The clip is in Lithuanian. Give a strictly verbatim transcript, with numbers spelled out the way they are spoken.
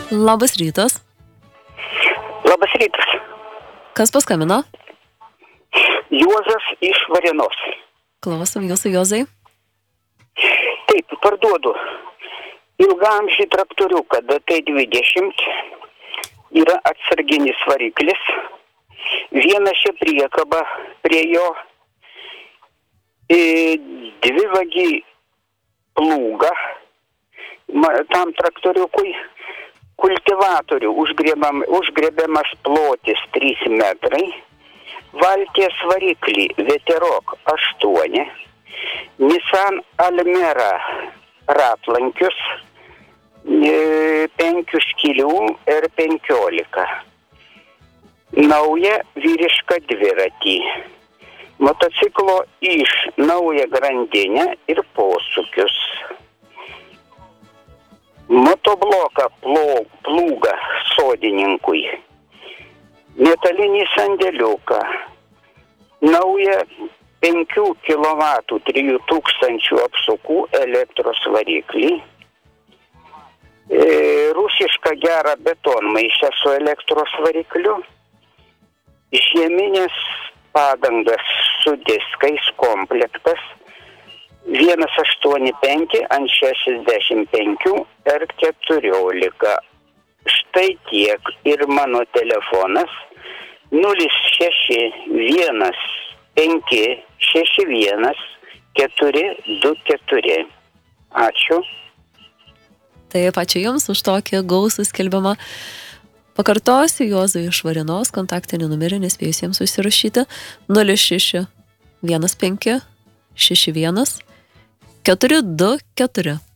Labas rytas. Labas rytas. Kas paskambino? Juozas iš Varėnos. Klausom jūsų, Juozai. Taip, parduodu ilgaamžį traktoriuką D T dvidešimt. Yra atsarginis variklis. Viena šia priekaba prie jo. Dvi vagi plūga. Tam traktoriukui kultivatorių užgrėbam, užgrėbiamas plotis trys metrai. Valties variklį Veterok aštuoni. Nissan Almera ratlankius penkių skylių R penkiolika. Nauja vyriška dviratį. Motociklo iš nauja grandinę ir posūkius. Motobloką plūgą sodininkui. Metalinį sandėliuką. Naują penkių kilovatų trijų tūkstančių apsukų elektros variklį. E, rusišką gerą betonmaišę su elektros varikliu. Žieminės padangas su diskais komplektas. vienas aštuoni penki ant šešiasdešimt penki R keturiolika. Štai tiek ir mano telefonas nulis šeši vienas penki šeši vienas keturi du keturi. Ačiū. Taip, ačiū Jums už tokį gausų skelbimą. Pakartosiu Juozui iš Varėnos kontaktinį numerį, nespėjusiems užsirašyti nulis šeši vienas penki šeši vienas keturi du keturi.